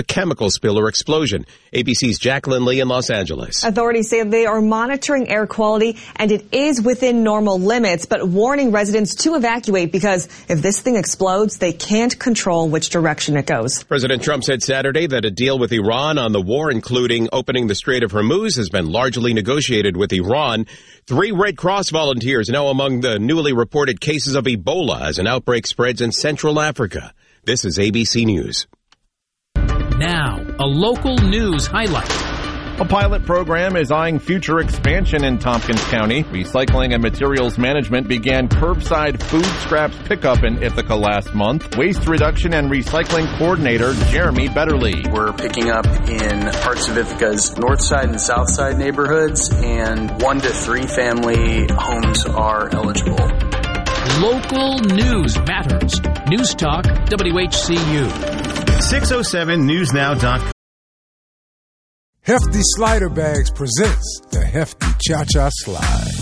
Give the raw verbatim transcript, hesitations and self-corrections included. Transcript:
chemical spill or explosion. A B C's Jacqueline Lee in Los Angeles. Authorities say they are monitoring air quality and it is within normal limits, but warning residents to evacuate because if this thing explodes, they can't control which direction it goes. President Trump said Saturday that a deal with Iran on the war, including opening the Strait of Hormuz, has been largely negotiated with Iran. Three Red Cross volunteers now among the newly reported cases of Ebola as an outbreak spreads in Central Africa. This is A B C News. Now, a local news highlight. A pilot program is eyeing future expansion in Tompkins County. Recycling and Materials Management began curbside food scraps pickup in Ithaca last month. Waste Reduction and Recycling Coordinator Jeremy Betterly. We're picking up in parts of Ithaca's north side and south side neighborhoods, and one to three family homes are eligible. Local news matters. News Talk W H C U. six oh seven news now dot com. Hefty Slider Bags presents the Hefty Cha-Cha Slide.